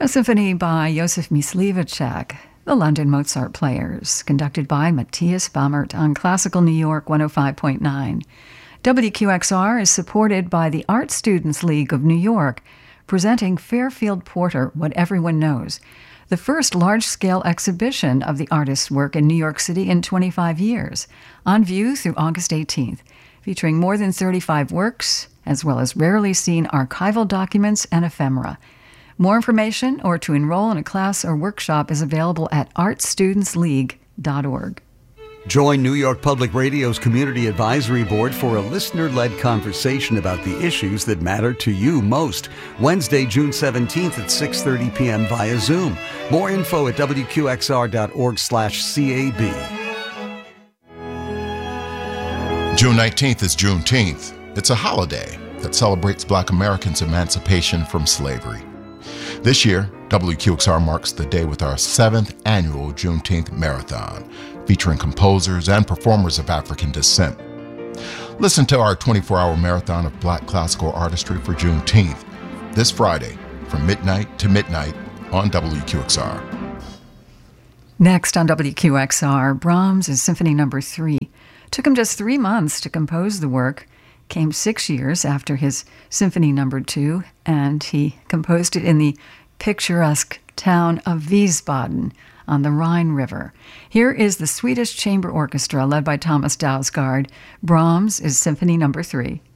A symphony by Josef Myslivacek, the London Mozart Players, conducted by Matthias Baumert on Classical New York 105.9. WQXR is supported by the Art Students League of New York, presenting Fairfield Porter, What Everyone Knows, the first large-scale exhibition of the artist's work in New York City in 25 years, on view through August 18th, featuring more than 35 works, as well as rarely seen archival documents and ephemera. More information or to enroll in a class or workshop is available at artstudentsleague.org. Join New York Public Radio's Community Advisory Board for a listener-led conversation about the issues that matter to you most. Wednesday, June 17th at 6:30 p.m. via Zoom. More info at wqxr.org/CAB. June 19th is Juneteenth. It's a holiday that celebrates Black Americans' emancipation from slavery. This year, WQXR marks the day with our 7th annual Juneteenth Marathon, featuring composers and performers of African descent. Listen to our 24-hour marathon of Black classical artistry for Juneteenth, this Friday from midnight to midnight on WQXR. Next on WQXR, Brahms' Symphony No. 3. Took him just 3 months to compose the work, came 6 years after his Symphony No. 2, and he composed it in the picturesque town of Wiesbaden on the Rhine River. Here is the Swedish Chamber Orchestra led by Thomas Dausgaard. Brahms is Symphony No. 3.